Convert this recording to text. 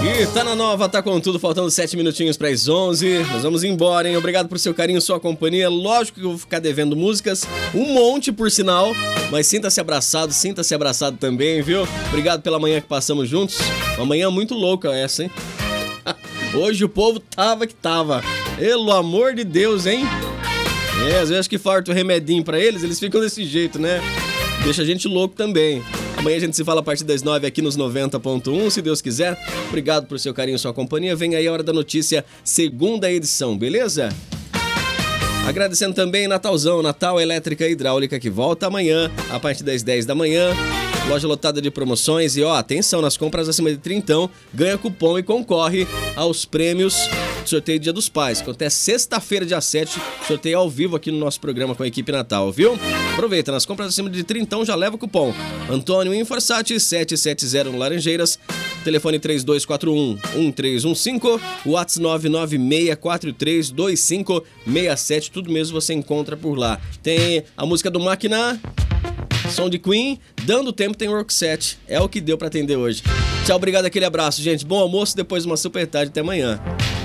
E tá na nova, tá com tudo, faltando 7 minutinhos para as 11. Nós vamos embora, hein? Obrigado por seu carinho, sua companhia. Lógico que eu vou ficar devendo músicas, um monte por sinal, mas sinta-se abraçado também, viu? Obrigado pela manhã que passamos juntos. Uma manhã muito louca essa, hein? Hoje o povo tava que tava. Pelo amor de Deus, hein? Às vezes que falta o remedinho pra eles, eles ficam desse jeito, né? Deixa a gente louco também. Amanhã a gente se fala a partir das 9 aqui nos 90.1, se Deus quiser. Obrigado por seu carinho e sua companhia. Vem aí a Hora da Notícia, segunda edição, beleza? Agradecendo também Natalzão, Natal Elétrica e Hidráulica, que volta amanhã, a partir das 10 da manhã. Loja lotada de promoções e, atenção, nas compras acima de 30, ganha cupom e concorre aos prêmios do sorteio Dia dos Pais. Acontece sexta-feira, dia 7, sorteio ao vivo aqui no nosso programa com a equipe Natal, viu? Aproveita, nas compras acima de 30, já leva o cupom. Antônio Inforsati, 770 no Laranjeiras, telefone 3241-1315, WhatsApp 996432567, tudo mesmo você encontra por lá. Tem a música do Máquina, som de Queen, dando tempo tem Roxette. É o que deu pra atender hoje. Tchau, obrigado, aquele abraço, gente. Bom almoço, depois uma super tarde, até amanhã.